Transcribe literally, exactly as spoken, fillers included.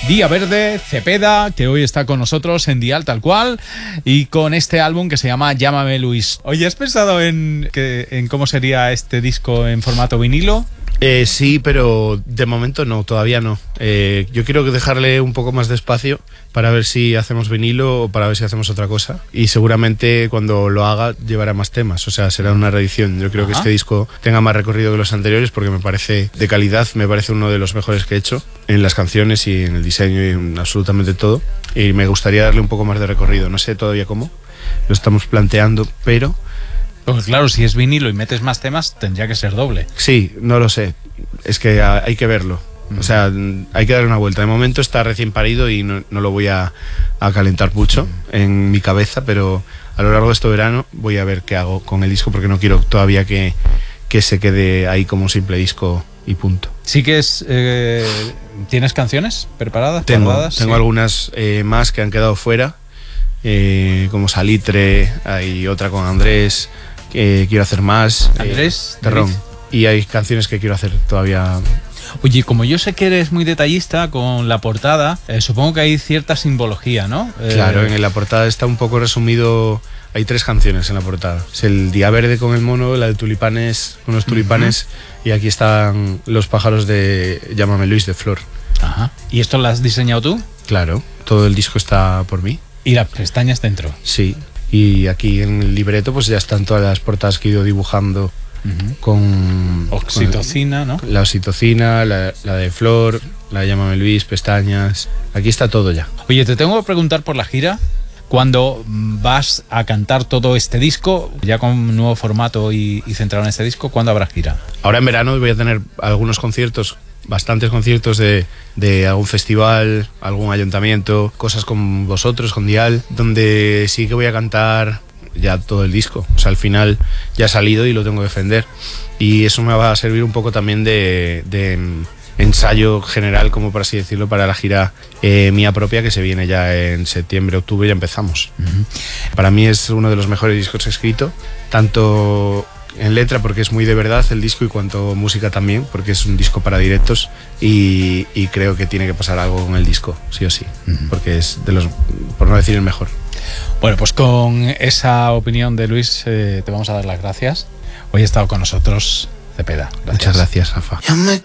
Día Verde, Cepeda, que hoy está con nosotros en Dial Tal Cual, y con este álbum que se llama Llámame Luis. Oye, ¿has pensado en, que, en cómo sería este disco en formato vinilo? Eh, sí, pero de momento no, todavía no. Eh, yo quiero dejarle un poco más de espacio para ver si hacemos vinilo o para ver si hacemos otra cosa. Y seguramente cuando lo haga llevará más temas, o sea, será una reedición. Yo creo Ajá. que este disco tenga más recorrido que los anteriores porque me parece de calidad, me parece uno de los mejores que he hecho en las canciones y en el diseño y en absolutamente todo. Y me gustaría darle un poco más de recorrido, no sé todavía cómo, lo estamos planteando, pero... Porque claro, si es vinilo y metes más temas, tendría que ser doble. Sí, no lo sé. Es que hay que verlo. O sea, hay que darle una vuelta. De momento está recién parido y no, no lo voy a, a calentar mucho mm. en mi cabeza, pero a lo largo de este verano voy a ver qué hago con el disco porque no quiero todavía que, que se quede ahí como un simple disco y punto. Sí que es... Eh, ¿Tienes canciones preparadas? Tengo, guardadas? tengo sí. algunas eh, más que han quedado fuera, eh, como Salitre, hay otra con Andrés... Eh, quiero hacer más. Andrés eh, Terrón. Y hay canciones que quiero hacer todavía. Oye, como yo sé que eres muy detallista con la portada, eh, supongo que hay cierta simbología, ¿no? Eh... Claro, en la portada está un poco resumido. Hay tres canciones en la portada. Es el Día Verde con el mono, la de tulipanes, unos tulipanes, uh-huh. y aquí están los pájaros de Llámame Luis de Flor. Ajá. ¿Y esto lo has diseñado tú? Claro, todo el disco está por mí. ¿Y las pestañas dentro? Sí. Y aquí en el libreto pues ya están todas las portadas que he ido dibujando uh-huh. con... Oxitocina, con, ¿no? La oxitocina, la, la de Flor, la de Llámame Luis, pestañas... Aquí está todo ya. Oye, te tengo que preguntar por la gira. Cuando vas a cantar todo este disco, ya con un nuevo formato y, y centrado en este disco, ¿cuándo habrá gira? Ahora en verano voy a tener algunos conciertos, bastantes conciertos de, de algún festival, algún ayuntamiento, cosas con vosotros, con Dial, donde sí que voy a cantar ya todo el disco. O sea, al final ya ha salido y lo tengo que defender. Y eso me va a servir un poco también de, de ensayo general, como por así decirlo, para la gira eh, mía propia que se viene ya en septiembre, octubre, ya empezamos. Uh-huh. Para mí es uno de los mejores discos que he escrito, tanto en letra porque es muy de verdad el disco y cuanto música también, porque es un disco para directos y, y creo que tiene que pasar algo con el disco, sí o sí, uh-huh. porque es de los, por no decir el mejor. Bueno, pues con esa opinión de Luis eh, te vamos a dar las gracias. Hoy ha estado con nosotros Cepeda. Gracias. Muchas gracias, Rafa.